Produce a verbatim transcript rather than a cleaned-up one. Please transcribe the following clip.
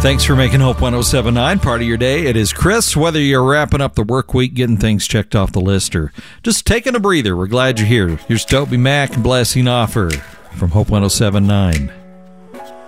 Thanks for making Hope one oh seven point nine part of your day. It is Chris. Whether you're wrapping up the work week, getting things checked off the list, or just taking a breather, we're glad you're here. Here's Toby Mac and Blessing Offer from Hope one oh seven point nine.